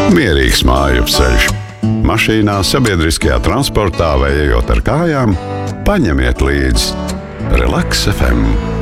Mierīgs mājupceļš. Mašīnā, sabiedriskajā transportā vai ejot ar kājām, paņemiet līdzi Relaks FM.